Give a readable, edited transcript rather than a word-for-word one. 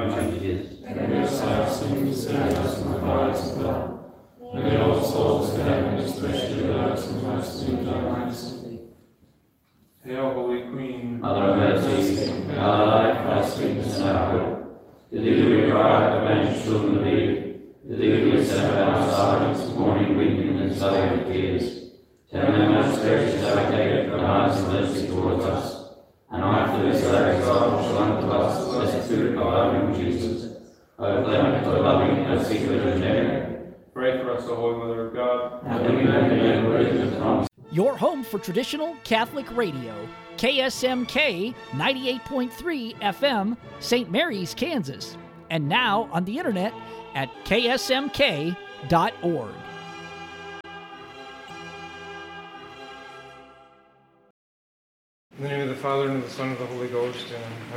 Almighty Jesus. And your sacrifice save us from the fires of hell. Lead all souls to heaven, especially those who most need thy mercy. Hail, Holy Queen, Mother of mercy, our life, our sweetness, and our hope. To thee we cry, the banished children of Eve. To thee we send our silence, mourning, weeping, and sighing with tears. Turn thy most gracious advocate from eyes of mercy towards us. And after this thy exile shall unto us the blessed fruit of our womb, Jesus. O clement, O loving, O sweet Virgin Mary. pray for us, O Holy Mother of God. That we may be made worthy of the promise. Your home for traditional Catholic radio, KSMK 98.3 FM, St. Mary's, Kansas. And now on the internet at ksmk.org. In the name of the Father, and of the Son, and of the Holy Ghost, and